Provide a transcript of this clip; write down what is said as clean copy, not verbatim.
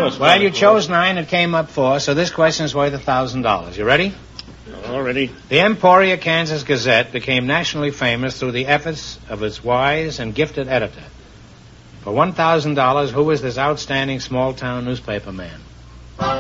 course. Well, you chose 9. It came up 4, so this question is worth $1,000. You ready? All ready. The Emporia, Kansas Gazette became nationally famous through the efforts of its wise and gifted editor. For $1,000, who was this outstanding small-town newspaper man?